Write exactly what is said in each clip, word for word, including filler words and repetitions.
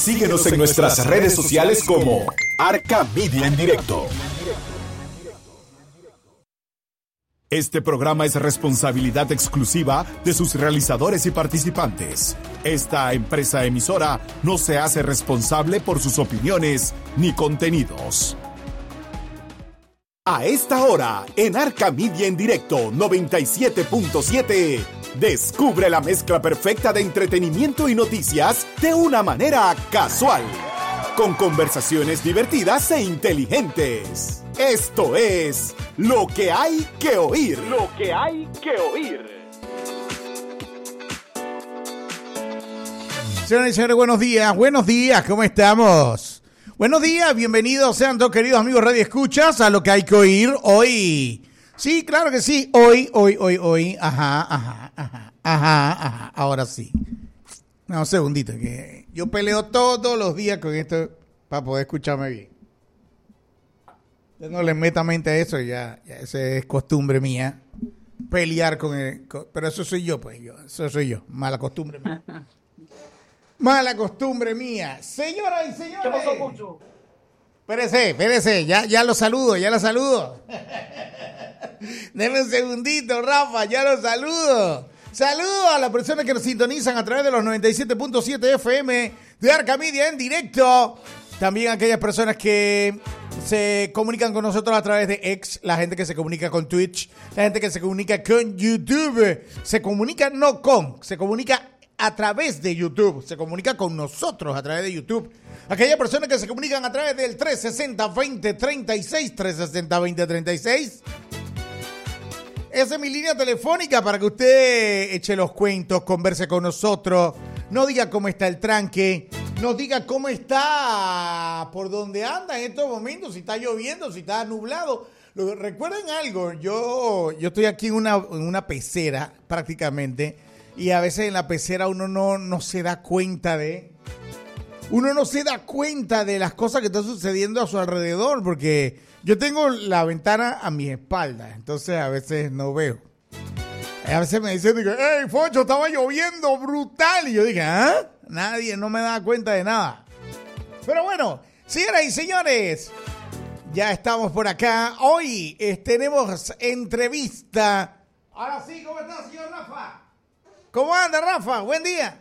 Síguenos en nuestras redes sociales como Arca Media en Directo. Este programa es responsabilidad exclusiva de sus realizadores y participantes. Esta empresa emisora no se hace responsable por sus opiniones ni contenidos. A esta hora, en Arca Media en Directo noventa y siete punto siete, descubre la mezcla perfecta de entretenimiento y noticias de una manera casual, con conversaciones divertidas e inteligentes. Esto es Lo que hay que oír. Lo que hay que oír. Señoras y señores, buenos días. Buenos días, ¿cómo estamos? Buenos días, bienvenidos sean todos queridos amigos Radio Escuchas a Lo que hay que oír hoy. Sí, claro que sí. Hoy, hoy, hoy, hoy. Ajá, ajá, ajá, ajá, ajá. Ahora sí. No, un segundito, que yo peleo todos los días con esto para poder escucharme bien. No le meta mente a eso, ya, ya esa es costumbre mía. Pelear con el... Con, pero eso soy yo, pues. yo Eso soy yo. Mala costumbre mía. Mala costumbre mía. Señoras y señores. ¿Qué pasó, Pucho? Espérese, espérese. Ya, ya lo saludo, ya lo saludo. Deme un segundito, Rafa, ya lo saludo. Saludo a las personas que nos sintonizan a través de los noventa y siete punto siete F M de Arca Media en Directo. También aquellas personas que se comunican con nosotros a través de X, la gente que se comunica con Twitch, la gente que se comunica con YouTube. Se comunica no con, se comunica a través de YouTube, se comunica con nosotros a través de YouTube. Aquellas personas que se comunican a través del tres sesenta veinte treinta y seis, tres sesenta veinte treinta y seis. Esa es mi línea telefónica para que usted eche los cuentos, converse con nosotros, nos diga cómo está el tranque, nos diga cómo está, por dónde anda en estos momentos, si está lloviendo, si está nublado. Lo, recuerden algo, yo, yo estoy aquí en una, en una pecera prácticamente y a veces en la pecera uno no, no se da cuenta de... Uno no se da cuenta de las cosas que están sucediendo a su alrededor porque yo tengo la ventana a mi espalda, entonces a veces no veo. A veces me dicen, hey, Foncho, estaba lloviendo brutal. Y yo dije, ¿ah? Nadie, no me da cuenta de nada. Pero bueno, señoras y señores, ya estamos por acá. Hoy eh, tenemos entrevista. Ahora sí, ¿cómo está, señor Rafa? ¿Cómo anda, Rafa? Buen día.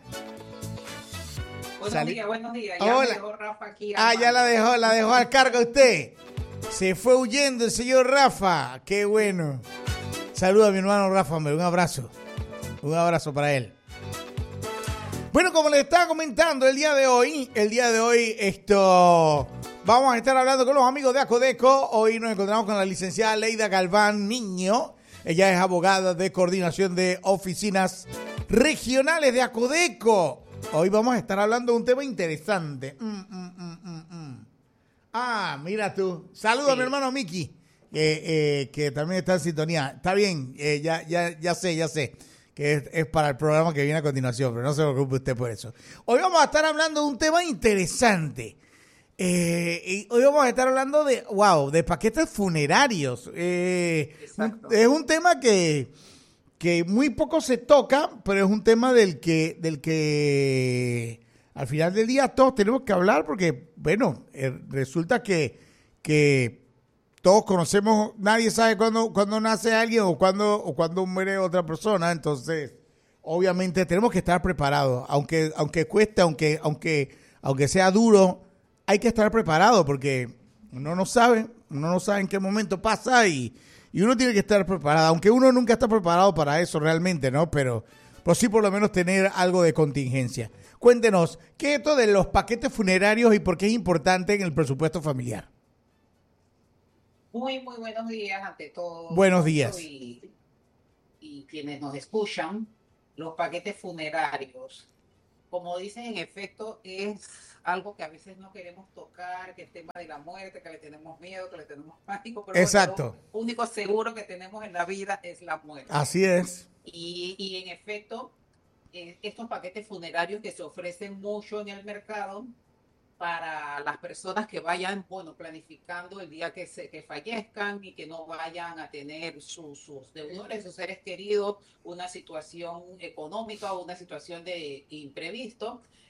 Buenos Salí. días, buenos días. Ya Hola. me dejó Rafa aquí. Ah, ya la dejó, la dejó al cargo usted. Se fue huyendo el señor Rafa. Qué bueno. Saluda a mi hermano Rafa, hombre. Un abrazo. Un abrazo para él. Bueno, como les estaba comentando el día de hoy, el día de hoy esto vamos a estar hablando con los amigos de Acodeco. Hoy nos encontramos con la licenciada Leida Galván Niño. Ella es abogada de coordinación de oficinas regionales de Acodeco. Hoy vamos a estar hablando de un tema interesante. Mm, mm, mm, mm, mm. Ah, mira tú. Saludos sí. a mi hermano Miki, eh, eh, que también está en sintonía. Está bien, eh, ya, ya, ya sé, ya sé, que es, es para el programa que viene a continuación, pero no se preocupe usted por eso. Hoy vamos a estar hablando de un tema interesante. Eh, y hoy vamos a estar hablando de, wow, de paquetes funerarios. Eh, es un tema que... que muy poco se toca, pero es un tema del que, del que al final del día todos tenemos que hablar porque, bueno, eh, resulta que, que todos conocemos, nadie sabe cuándo, cuándo nace alguien o cuándo, o cuándo muere otra persona, entonces obviamente tenemos que estar preparados, aunque, aunque cueste, aunque, aunque, aunque sea duro, hay que estar preparado porque uno no sabe, uno no sabe en qué momento pasa y Y uno tiene que estar preparado, aunque uno nunca está preparado para eso realmente, ¿no? Pero, pero sí por lo menos tener algo de contingencia. Cuéntenos, ¿qué es esto de los paquetes funerarios y por qué es importante en el presupuesto familiar? Muy, muy buenos días ante todo. Buenos días. Y, y quienes nos escuchan, los paquetes funerarios. Como dicen, en efecto, es algo que a veces no queremos tocar, que el tema de la muerte, que le tenemos miedo, que le tenemos pánico, pero exacto. Lo único seguro que tenemos en la vida es la muerte. Así es. Y, y en efecto, eh, estos paquetes funerarios que se ofrecen mucho en el mercado para las personas que vayan, bueno, planificando el día que, se, que fallezcan y que no vayan a tener su, sus deudores, sus seres queridos, una situación económica o una situación de imprevisto.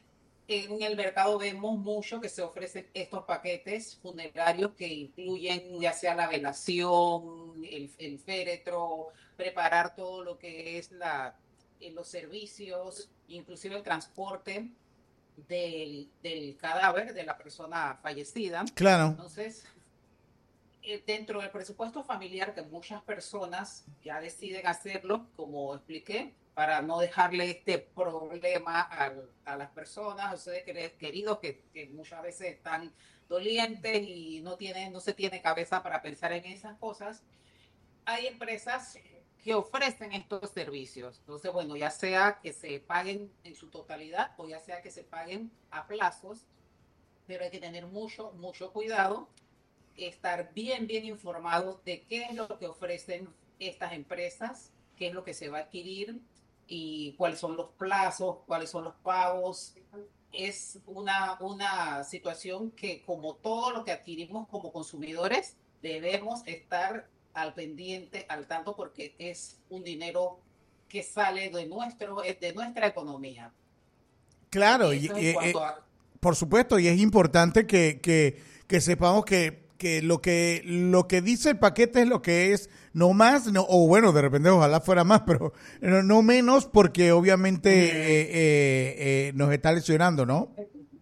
En el mercado vemos mucho que se ofrecen estos paquetes funerarios que incluyen ya sea la velación, el, el féretro, preparar todo lo que es la, eh, los servicios, inclusive el transporte del, del cadáver de la persona fallecida. Claro. Entonces, eh, dentro del presupuesto familiar que muchas personas ya deciden hacerlo, como expliqué, para no dejarle este problema a, a las personas, a ustedes queridos que, que muchas veces están dolientes y no tienen, no se tiene cabeza para pensar en esas cosas. Hay empresas que ofrecen estos servicios. Entonces, bueno, ya sea que se paguen en su totalidad o ya sea que se paguen a plazos, pero hay que tener mucho, mucho cuidado, estar bien, bien informado de qué es lo que ofrecen estas empresas, qué es lo que se va a adquirir y cuáles son los plazos, cuáles son los pagos. Es una, una situación que, como todo lo que adquirimos como consumidores, debemos estar al pendiente, al tanto, porque es un dinero que sale de, nuestro, de nuestra economía. Claro, y, Eso en y, cuanto eh, a... por supuesto, y es importante que, que, que sepamos que, que lo que lo que dice el paquete es lo que es, no más, no, o bueno, de repente ojalá fuera más, pero no, no menos, porque obviamente eh, eh, eh, nos está lesionando, ¿no?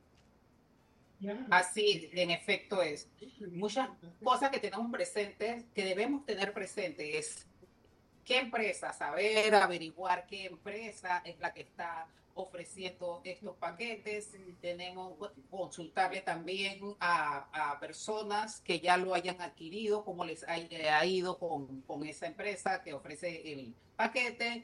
Así, en efecto, es. Muchas cosas que tenemos presentes, que debemos tener presentes, es qué empresa, saber, averiguar qué empresa es la que está ofreciendo estos paquetes. Tenemos que consultarle también a, a personas que ya lo hayan adquirido, cómo les ha, ha ido con, con esa empresa que ofrece el paquete.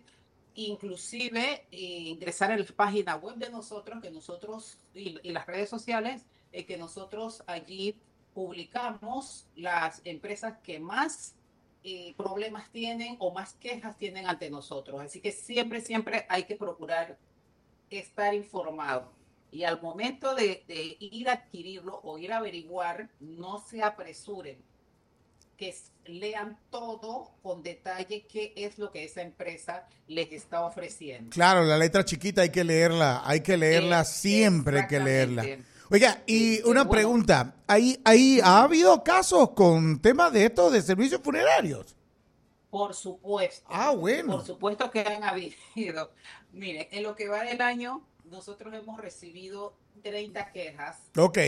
Inclusive eh, ingresar en la página web de nosotros, que nosotros y, y las redes sociales, eh, que nosotros allí publicamos las empresas que más eh, problemas tienen o más quejas tienen ante nosotros. Así que siempre, siempre hay que procurar estar informado. Y al momento de, de ir a adquirirlo o ir a averiguar, no se apresuren, que lean todo con detalle qué es lo que esa empresa les está ofreciendo. Claro, la letra chiquita hay que leerla, hay que leerla, Es, siempre hay que leerla. exactamente. Oiga, y Sí, pero una bueno, pregunta, ¿ahí, ahí ha habido casos con temas de estos de servicios funerarios? por supuesto, Ah, por bueno. supuesto que han habido. Mire, en lo que va del año, nosotros hemos recibido treinta quejas Ok.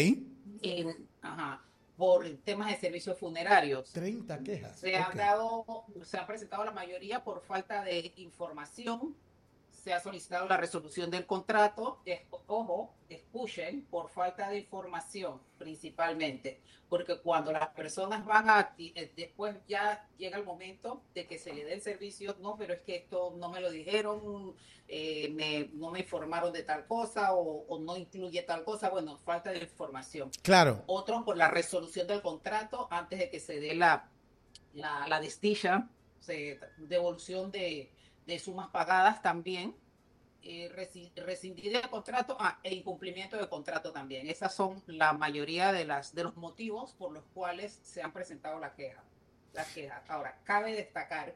en, ajá, por temas de servicios funerarios. Treinta quejas. Se Ok. han dado, se han presentado la mayoría por falta de información. Se ha solicitado la resolución del contrato. Es, ojo, escuchen, por falta de información principalmente, porque cuando las personas van a, eh, después ya llega el momento de que se le dé el servicio, no, pero es que esto no me lo dijeron, eh, me, no me informaron de tal cosa o, o no incluye tal cosa, bueno, falta de información. Claro. Otros por la resolución del contrato antes de que se dé la, la, la destilla, se, devolución de, de sumas pagadas también, eh, rescindir el contrato ah, e incumplimiento de contrato también. Esas son la mayoría de, las, de los motivos por los cuales se han presentado la queja, las quejas. Ahora, cabe destacar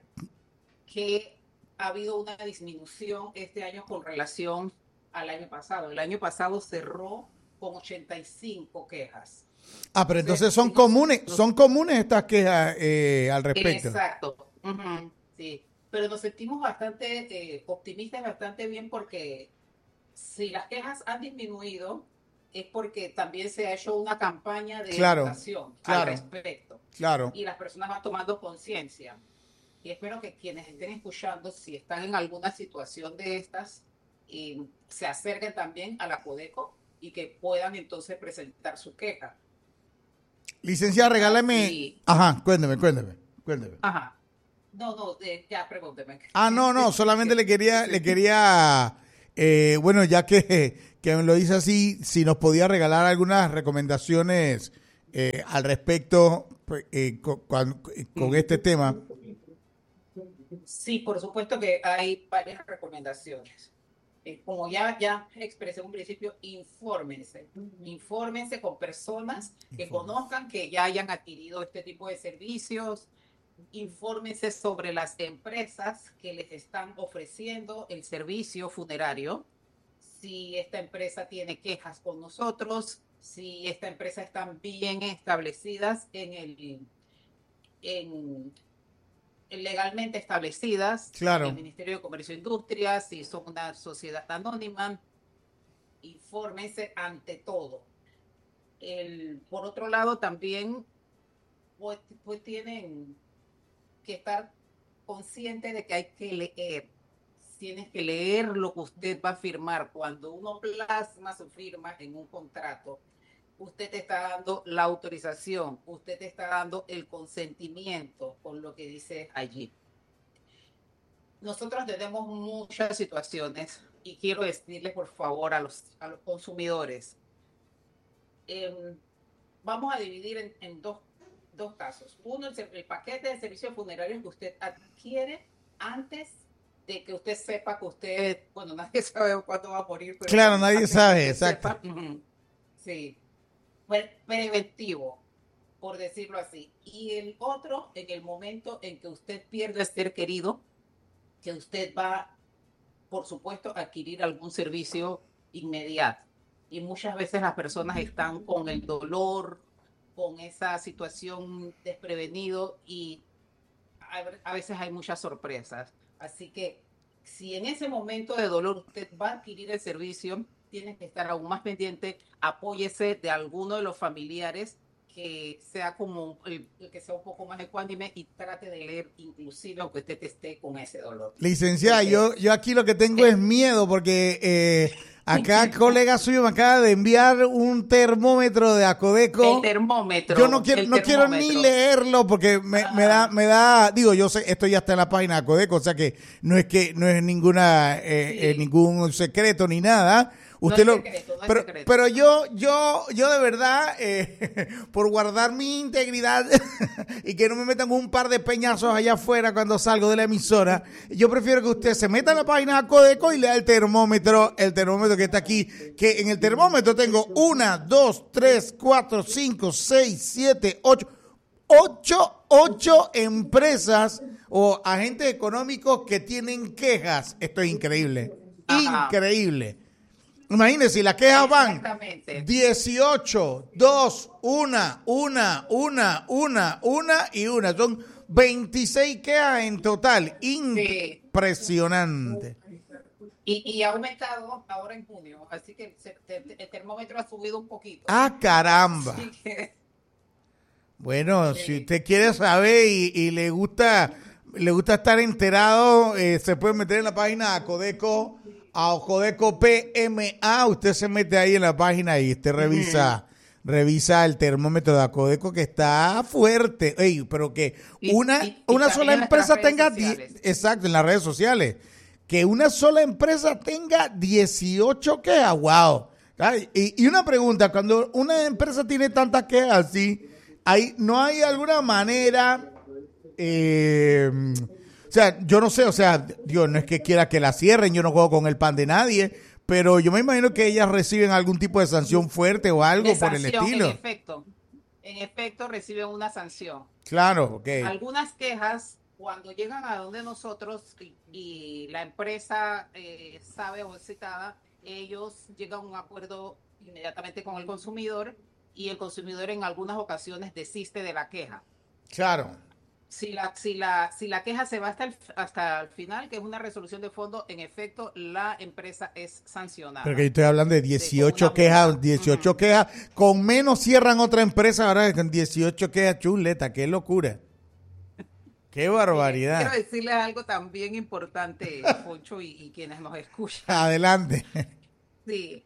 que ha habido una disminución este año con relación al año pasado. El año pasado cerró con ochenta y cinco quejas. Ah, pero entonces Entonces, son nos, comunes, nos, son comunes estas quejas eh, al respecto. exacto. Uh-huh, sí. Pero nos sentimos bastante eh, optimistas, bastante bien, porque si las quejas han disminuido, es porque también se ha hecho una campaña de Claro, educación al claro, respecto. claro. Y las personas van tomando conciencia. Y espero que quienes estén escuchando, si están en alguna situación de estas, eh, se acerquen también a la Codeco y que puedan entonces presentar su queja. Licenciada, regálame. Así, Ajá, cuénteme, cuénteme, cuénteme. ajá. No, no, eh, ya pregúnteme. Ah, no, no, solamente le quería, le quería, eh, bueno, ya que, que me lo dice así, si nos podía regalar algunas recomendaciones eh, al respecto pues, eh, con, con, con este tema. Sí, por supuesto que hay varias recomendaciones. Eh, como ya, ya expresé en un principio, infórmense. Infórmense con personas que Informe. conozcan, que ya hayan adquirido este tipo de servicios. Infórmense sobre las empresas que les están ofreciendo el servicio funerario. si esta empresa tiene quejas con nosotros, si esta empresa están bien establecidas en el, en, legalmente establecidas Claro. en el Ministerio de Comercio e Industria, si son una sociedad anónima, infórmense ante todo. El, por otro lado, también pues, pues tienen que estar conscientes de que hay que leer. Tienes que leer lo que usted va a firmar. Cuando uno plasma su firma en un contrato, usted te está dando la autorización, usted te está dando el consentimiento con lo que dice allí. Nosotros tenemos muchas situaciones y quiero decirles, por favor, a los, a los consumidores, eh, vamos a dividir en, en dos, dos casos. Uno, el, el paquete de servicios funerarios que usted adquiere antes de que usted sepa que usted, bueno, nadie sabe cuándo va a morir. Pero claro, nadie sabe, exacto. Sepa, uh-huh, sí, pues preventivo, por decirlo así. Y el otro, en el momento en que usted pierde ser querido, que usted va, por supuesto, a adquirir algún servicio inmediato. Y muchas veces las personas están con el dolor, con esa situación desprevenido y a, a veces hay muchas sorpresas. Así que si en ese momento de dolor usted va a adquirir el servicio, tiene que estar aún más pendiente, apóyese de alguno de los familiares que sea como el, que sea un poco más ecuánime y trate de leer inclusive aunque usted esté con ese dolor. Licenciada, porque, yo, yo aquí lo que tengo es miedo porque eh, acá colega suyo me acaba de enviar un termómetro de Acodeco. El termómetro. Yo no quiero, no quiero ni leerlo porque me, me da, me da, digo, yo sé, esto ya está en la página de Acodeco, o sea que no es que no es ninguna, eh, sí. eh, ningún secreto ni nada. Usted no lo, secreto, no pero, pero yo, yo, yo de verdad, eh, por guardar mi integridad y que no me metan un par de peñazos allá afuera cuando salgo de la emisora, yo prefiero que usted se meta en la página de Acodeco y lea el termómetro, el termómetro que está aquí, que en el termómetro tengo una, dos, tres, cuatro, cinco, seis, siete, ocho, ocho, ocho empresas o agentes económicos que tienen quejas. Esto es increíble, Ajá. increíble. Imagínense, las quejas van dieciocho, dos, una, una, una, una, una y una. Son veintiséis quejas en total. Impresionante. Sí. Y, y ha aumentado ahora en junio, así que el termómetro ha subido un poquito. ¡Ah, caramba! Que... Bueno, sí. Si usted quiere saber y, y le gusta le gusta estar enterado, eh, se puede meter en la página Acodeco. A Acodeco P M A, usted se mete ahí en la página y usted revisa, mm. revisa el termómetro de Acodeco que está fuerte. Ey, pero que y, una, y, y una sola empresa tenga, die, exacto, en las redes sociales, que una sola empresa tenga dieciocho quejas, wow. Y, y una pregunta, cuando una empresa tiene tantas quejas así, hay, ¿no hay alguna manera... Eh, O sea, yo no sé, o sea, Dios, no es que quiera que la cierren, yo no juego con el pan de nadie, pero yo me imagino que ellas reciben algún tipo de sanción fuerte o algo de por sanción, el estilo. En efecto, en efecto reciben una sanción. Claro, ok. Algunas quejas, cuando llegan a donde nosotros y, y la empresa eh, sabe o es citada, ellos llegan a un acuerdo inmediatamente con el consumidor y el consumidor en algunas ocasiones desiste de la queja. Claro. Si la, si, la, si la queja se va hasta el, hasta el final, que es una resolución de fondo, en efecto, la empresa es sancionada. Pero que yo estoy hablando de dieciocho de quejas, dieciocho uh-huh. quejas, con menos cierran otra empresa, ahora con dieciocho quejas, chuleta, qué locura. Qué barbaridad. Quiero decirles algo también importante, Poncho, y, y quienes nos escuchan. Adelante. Sí.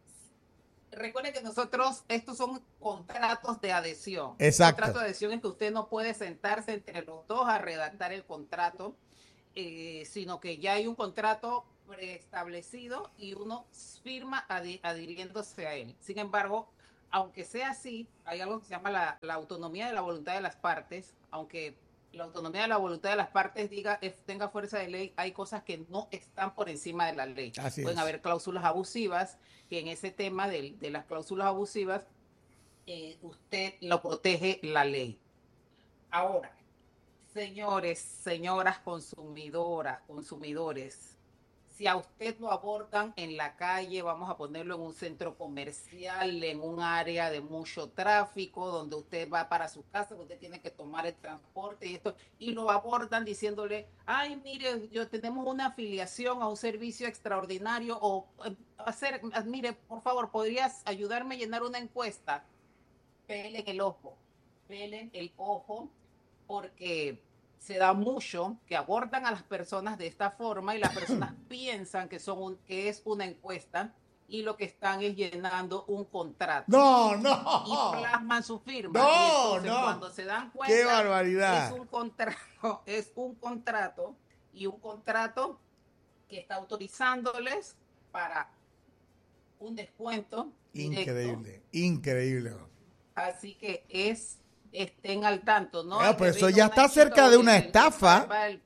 Recuerden que nosotros, estos son contratos de adhesión. Exacto. Contrato de adhesión es que usted no puede sentarse entre los dos a redactar el contrato, eh, sino que ya hay un contrato preestablecido y uno firma adhi- adhiriéndose a él. Sin embargo, aunque sea así, hay algo que se llama la, la autonomía de la voluntad de las partes, aunque la autonomía de la voluntad de las partes diga es, tenga fuerza de ley, hay cosas que no están por encima de la ley. Así Pueden es. haber cláusulas abusivas, que en ese tema de, de las cláusulas abusivas, eh, usted lo protege la ley. Ahora, señores, señoras consumidoras, consumidores, si a usted lo abordan en la calle, vamos a ponerlo en un centro comercial, en un área de mucho tráfico, donde usted va para su casa, donde tiene que tomar el transporte y esto, y lo abordan diciéndole, ay, mire, yo tenemos una afiliación a un servicio extraordinario, o eh, hacer, mire, por favor, ¿podrías ayudarme a llenar una encuesta? Pelen el ojo, pelen el ojo, porque se da mucho que abordan a las personas de esta forma y las personas piensan que son un, que es una encuesta y lo que están es llenando un contrato. No, no. Y plasman su firma. No, y entonces, no. cuando se dan cuenta, ¡qué barbaridad! Es un contrato, es un contrato y un contrato que está autorizándoles para un descuento directo. Increíble, increíble. Así que es estén al tanto, ¿no? Ah, pues eso ya está cerca de una estafa.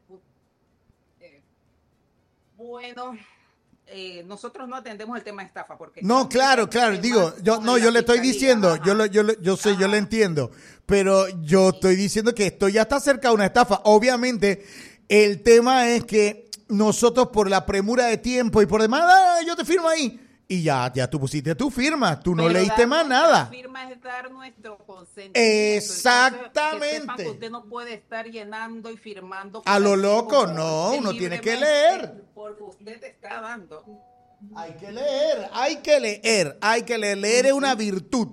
Bueno, eh, nosotros no atendemos el tema de estafa porque no, claro, claro, digo, yo no, yo le estoy diciendo, yo lo, yo lo, yo sé, yo lo entiendo, pero yo estoy diciendo que esto ya está cerca de una estafa. Obviamente, el tema es que nosotros por la premura de tiempo y por demás, ah, yo te firmo ahí. Y ya, ya tú pusiste tu firma, tú no pero leíste más nada. La firma es dar nuestro consentimiento. Exactamente. Entonces, que, que usted no puede estar llenando y firmando. A lo loco, no, uno tiene que leer. Porque usted te está dando. Hay que leer, hay que leer, hay que leer. Leer es una virtud.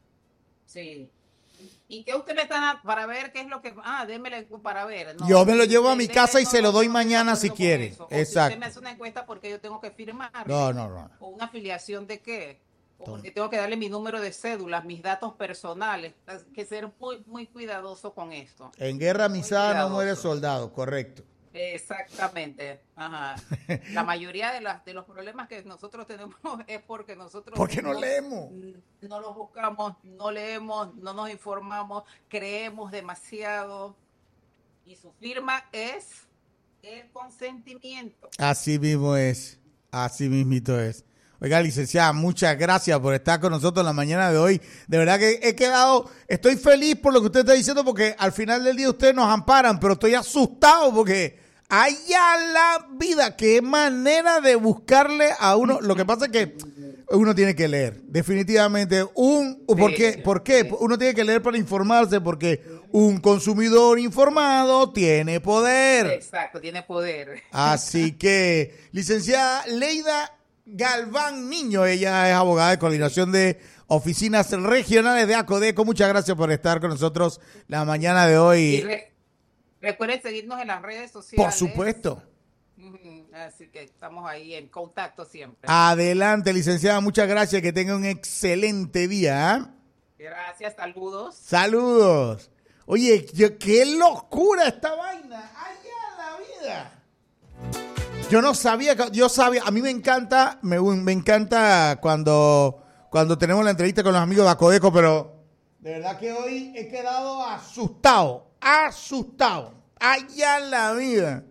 Sí. ¿Y qué usted le está para ver qué es lo que... Ah, démele para ver. No, yo me lo llevo a mi le, casa y no, se lo doy no, mañana no, si no quiere. Exacto. Si usted me hace una encuesta porque yo tengo que firmar. No, no, no. ¿O una afiliación de qué? O porque tengo que darle mi número de cédula, mis datos personales. Hay que ser muy, muy cuidadoso con esto. En guerra misada no muere soldado, correcto. Exactamente. Ajá. La mayoría de las de los problemas que nosotros tenemos es porque nosotros porque no, no leemos, no los buscamos, no leemos, no nos informamos, creemos demasiado y su firma es el consentimiento. Así mismo es, así mismito es. Oiga, licenciada, muchas gracias por estar con nosotros en la mañana de hoy. De verdad que he quedado, estoy feliz por lo que usted está diciendo porque al final del día ustedes nos amparan, pero estoy asustado porque allá la vida, qué manera de buscarle a uno. Lo que pasa es que uno tiene que leer, definitivamente. Un, ¿por qué? ¿Por qué? Uno tiene que leer para informarse porque un consumidor informado tiene poder. Exacto, tiene poder. Así que, licenciada Leida Galván Niño, ella es abogada de coordinación de oficinas regionales de ACODECO. Muchas gracias por estar con nosotros la mañana de hoy. Y re, recuerden seguirnos en las redes sociales. Por supuesto. Así que estamos ahí en contacto siempre. Adelante, licenciada, muchas gracias, que tenga un excelente día. Gracias, saludos. Saludos. Oye, qué locura esta vaina. Allá la vida. Yo no sabía, yo sabía, a mí me encanta, me, me encanta cuando, cuando tenemos la entrevista con los amigos de ACODECO, pero de verdad que hoy he quedado asustado, asustado, allá la vida.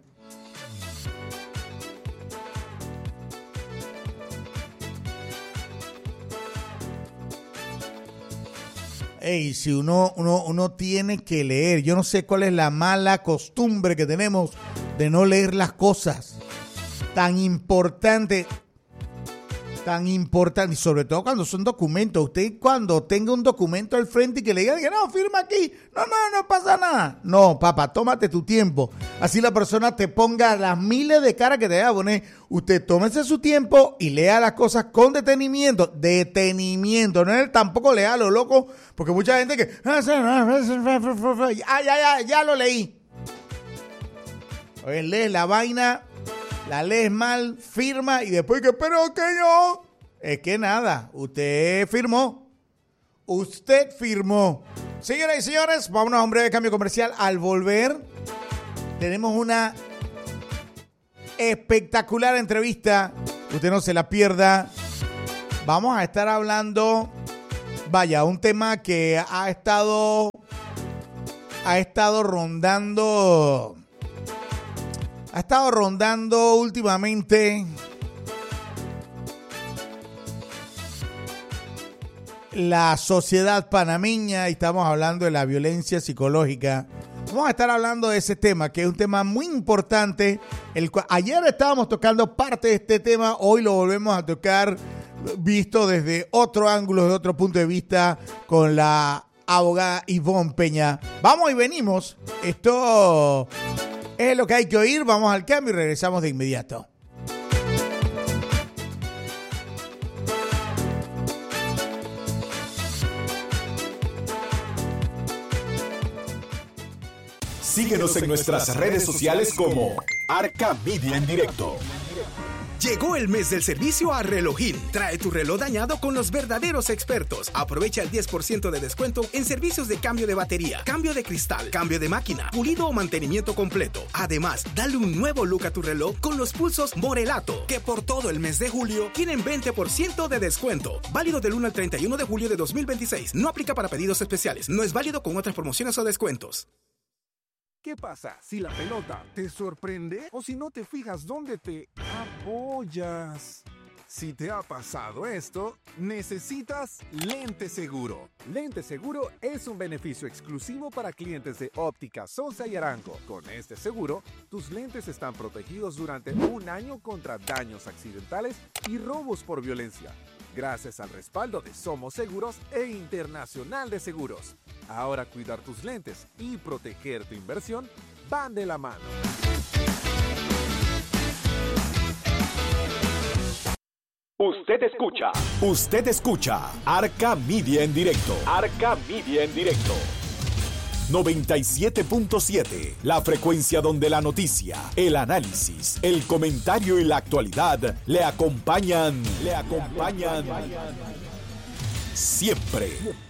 Ey, si uno, uno, uno tiene que leer, yo no sé cuál es la mala costumbre que tenemos de no leer las cosas. Tan importante, tan importante, y sobre todo cuando son documentos. Usted cuando tenga un documento al frente y que le digan que no, firma aquí, no, no, no pasa nada. No, papá, tómate tu tiempo. Así la persona te ponga las miles de caras que te va a poner. Usted tómese su tiempo y lea las cosas con detenimiento. Detenimiento, no es tampoco lea lo loco, porque mucha gente que, ya, ya, ya, ya lo leí. Oye, lee la vaina. La lees mal, firma y después que, pero que yo. Es que nada, usted firmó. Usted firmó. Señoras y señores, vámonos a un breve cambio comercial. Al volver, tenemos una espectacular entrevista. Usted no se la pierda. Vamos a estar hablando, vaya, un tema que ha estado, ha estado rondando... Ha estado rondando últimamente la sociedad panameña y estamos hablando de la violencia psicológica. Vamos a estar hablando de ese tema, que es un tema muy importante El, ayer estábamos tocando parte de este tema, hoy lo volvemos a tocar visto desde otro ángulo, desde otro punto de vista, con la abogada Ivonne Peña. Vamos y venimos. Esto es lo que hay que oír. Vamos al cambio y regresamos de inmediato. Síguenos en nuestras redes sociales como Arca Media en Directo. Llegó el mes del servicio a Relojín. Trae tu reloj dañado con los verdaderos expertos. Aprovecha el diez por ciento de descuento en servicios de cambio de batería, cambio de cristal, cambio de máquina, pulido o mantenimiento completo. Además, dale un nuevo look a tu reloj con los pulsos Morelato, que por todo el mes de julio tienen veinte por ciento de descuento. Válido del uno al treinta y uno de julio de dos mil veintiséis. No aplica para pedidos especiales. No es válido con otras promociones o descuentos. ¿Qué pasa si la pelota te sorprende o si no te fijas dónde te apoyas? Si te ha pasado esto, necesitas Lente Seguro. Lente Seguro es un beneficio exclusivo para clientes de Óptica Sosa y Arango. Con este seguro, tus lentes están protegidos durante un año contra daños accidentales y robos por violencia, gracias al respaldo de Somos Seguros e Internacional de Seguros. Ahora cuidar tus lentes y proteger tu inversión van de la mano. Usted escucha. Usted escucha Arca Media en Directo. Arca Media en Directo. noventa y siete punto siete, la frecuencia donde la noticia, el análisis, el comentario y la actualidad le acompañan, le acompañan siempre.